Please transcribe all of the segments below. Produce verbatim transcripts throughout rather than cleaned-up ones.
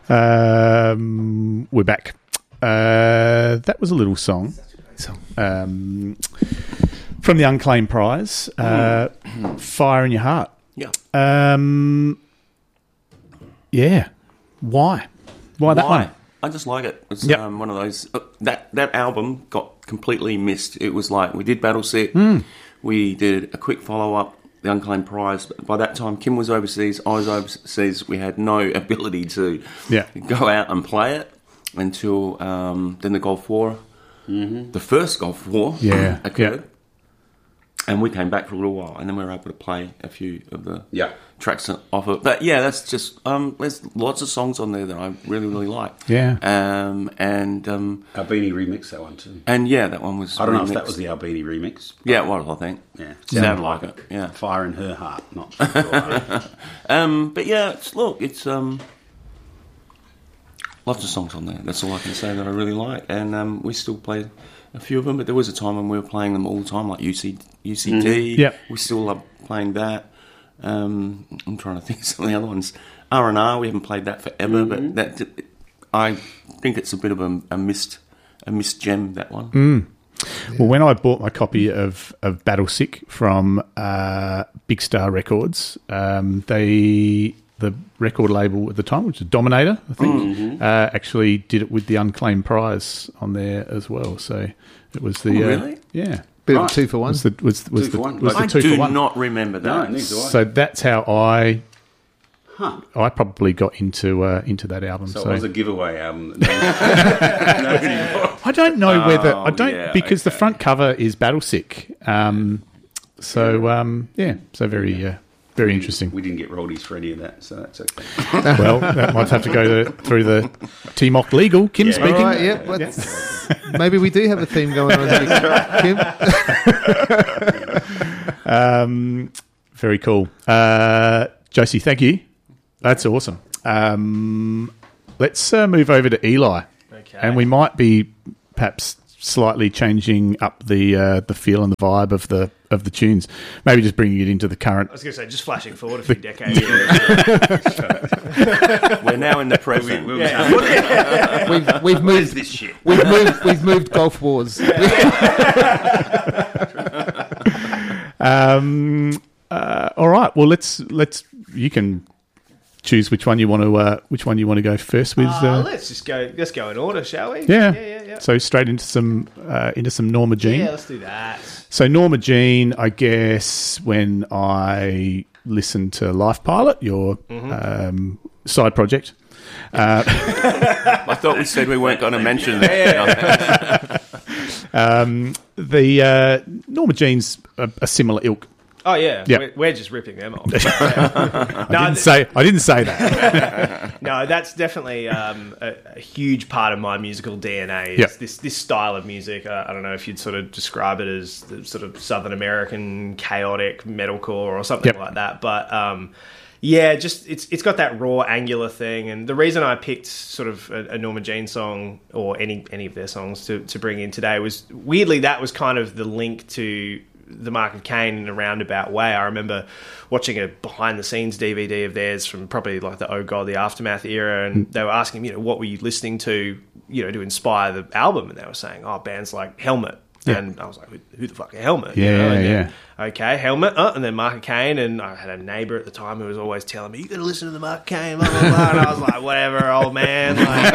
Um, we're back. Uh, that was a little song um, from the Unclaimed Prize, uh, Fire in Your Heart. Yeah. Um, yeah. Why? Why that Why? one? I just like it. It's Yep. um, one of those... Uh, that, that album got completely missed. It was like, we did Battle Set, Mm. we did a quick follow-up, the Unclaimed Prize. But by that time, Kim was overseas, I was overseas. We had no ability to Yeah. go out and play it until um, then the Gulf War, mm-hmm. the first Gulf War Yeah. occurred. Yeah. And we came back for a little while, and then we were able to play a few of the Yeah. tracks off it. But yeah, that's just um, there's lots of songs on there that I really, really like. Yeah. Um, and um, Albini remix that one too. and yeah, that one was. I don't know remixed. if that was the Albini remix. Yeah, it was. I think. Yeah, Sounded like it. Yeah. Fire in her heart, not. Sure. Um, but yeah, it's, look, it's um, lots of songs on there. That's all I can say that I really like, and um, we still play a few of them. But there was a time when we were playing them all the time, like U C U C D. Mm-hmm. Yep. We still love playing that. Um, I'm trying to think of some of the other ones. R and R, we haven't played that forever, Mm-hmm. but that I think it's a bit of a, a missed a missed gem. That one. Mm. Well, when I bought my copy of, of Battle Sick from uh, Big Star Records, um, they the record label at the time, which was Dominator, I think, Mm-hmm. uh, actually did it with the Unclaimed Prize on there as well. So it was the Oh, uh, really? yeah. Bit Right. of a two for one. Was the was was Two the, for one. was the I two do for one? not remember No, that. neither do I. So that's how I Huh. I probably got into uh, into that album. So So, it was a giveaway album. That nobody bought. I don't know whether I Oh, don't yeah, because the okay. front cover is Battle Sick. Um, so um, yeah, so very uh, very interesting. We didn't get royalties for any of that, so that's okay. Well, that might have to go to, through the T M O C legal. Kim Yeah. speaking. All right, yep. let's- Maybe we do have a theme going on here, Kim. Um, very cool. Uh, Josie, thank you. That's awesome. Um, let's uh, move over to Eli. Okay. And we might be perhaps slightly changing up the uh, the feel and the vibe of the of the tunes. Maybe just bringing it into the current. I was going to say, just flashing forward a few decades. We're now in the present. We'll- Yeah. We've we've What is moved this shit? we've moved we've moved Gulf Wars. Um, uh, all right. Well, let's let's you can choose which one you want to uh, which one you want to go first with. Uh, Uh, let's just go. Let's go in order, shall we? yeah. yeah, yeah, yeah. So straight into some uh, into some Norma Jean. Yeah, let's do that. So Norma Jean, I guess when I listened to Life Pilot, your um, side project. Uh, I thought we said we weren't going to mention that. um, the uh, Norma Jean's a, a similar ilk. Oh yeah, Yeah. We're, we're just ripping them off. I No, didn't th- say I didn't say that. No, that's definitely um, a, a huge part of my musical D N A. Is Yeah. this this style of music. Uh, I don't know if you'd sort of describe it as the sort of Southern American chaotic metalcore or something Yep. like that. But um, yeah, just it's it's got that raw, angular thing. And the reason I picked sort of a, a Norma Jean song or any any of their songs to to bring in today was weirdly that was kind of the link to the Mark of Cain in a roundabout way. I remember watching a behind the scenes D V D of theirs from probably like the Oh God, the Aftermath era, and they were asking, you know, what were you listening to, you know, to inspire the album? And they were saying, oh, bands like Helmet. Yeah. And I was like, who, who the fuck are Helmet? You Yeah, know, and then, yeah. Okay, Helmet, uh, and then Mark of Cain, and I had a neighbour at the time who was always telling me, you got to listen to the Mark of Cain, blah, blah, blah. And I was like, whatever, old man. Like,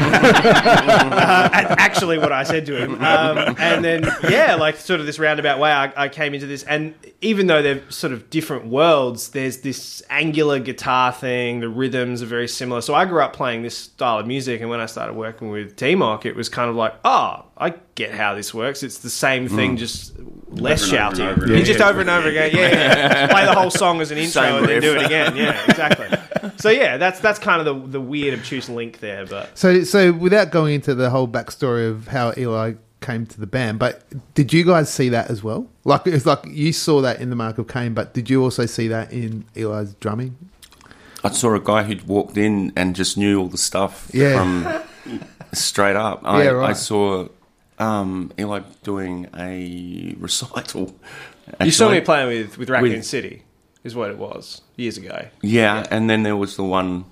uh, actually what I said to him. Um, and then, yeah, like sort of this roundabout way, I, I came into this, and even though they're sort of different worlds, there's this angular guitar thing, the rhythms are very similar. So I grew up playing this style of music, and when I started working with T M O C, it was kind of like, oh, I get how this works. It's the same thing, just less Over and over shouty. and over Yeah, again. just over and over again. Yeah, yeah. Play the whole song as an intro Same and then riff. do it again. Yeah, exactly. So yeah, that's that's kind of the the weird obtuse link there. But So so without going into the whole backstory of how Eli came to the band, but did you guys see that as well? Like it's like you saw that in the Mark of Cain, but did you also see that in Eli's drumming? I saw a guy who'd walked in and just knew all the stuff Yeah. from straight up. I, Yeah, right. I saw um, Eli doing a recital. you saw actually. me playing with with Raccoon With- City, is what it was years ago. Yeah, and then there was the one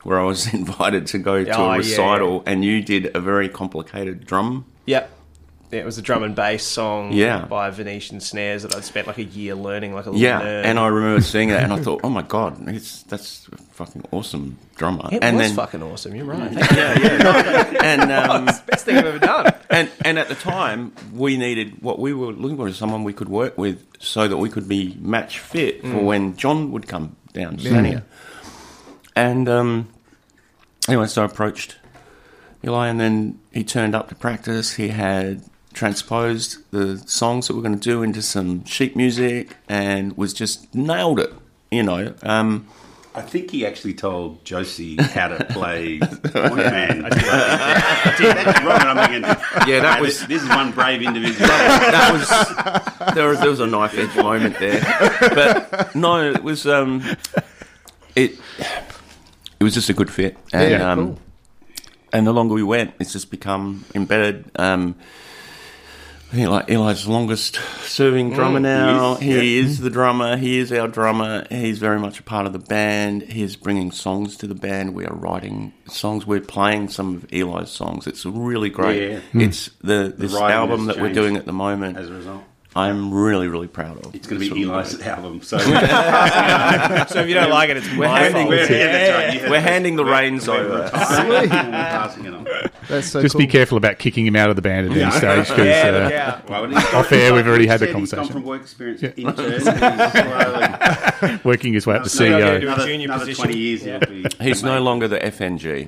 where I was invited to go to Oh, a yeah, recital, and you did a very complicated drum. Yep. Yeah, it was a drum and bass song Yeah. by Venetian Snares that I'd spent like a year learning, like a little Yeah, nerd. and I remember seeing that, and I thought, oh my god, it's, that's a fucking awesome drummer. It and was then, fucking awesome. You're right. yeah, yeah. and um, It's the best thing I've ever done. and and at the time, we needed what we were looking for is someone we could work with, so that we could be match fit for Mm. when John would come down to Sania. And um, anyway, so I approached Eli, and then he turned up to practice. He had transposed the songs that we're going to do into some sheet music, and was just nailed it. You know. Um, I think he actually told Josie how to play Woodman. That's wrong. I'm thinking, Yeah, that "Hey, was- this, this is one brave individual. that was there was there was a knife edge moment there, but no, it was um, it it was just a good fit, and Yeah, um, cool. and the longer we went, it's just become embedded. Um, I think like Eli's longest serving drummer now. he is, He is the drummer. He is our drummer. He's very much a part of the band. He's bringing songs to the band. We are writing songs. We're playing some of Eli's songs. It's really great. Yeah. It's the this writing album has that we're changed doing at the moment. As a result, I'm really, really proud of. it's going to Sort be of- Eli's album. So So if you don't like it, it's We're my handing, fault. Yeah, that's right. Yeah. we're handing the reins over. We're passing it on. That's so Just cool. be careful about kicking him out of the band at any stage, because Yeah, uh, look out. Well, he's got- Off air, he's we've already he's had the said he's gone conversation. from work experience into he's slowly, working his way up to No, no, C E O. no, no. another, junior another position. twenty years. Yeah. He'll be He's no amazing. longer the F N G.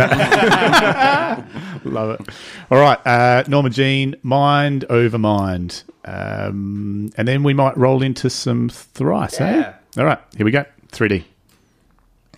Love it. All right, uh, Norma Jean, Mind Over Mind. Um, and then we might roll into some thrice, Yeah. eh? All right, here we go. three D.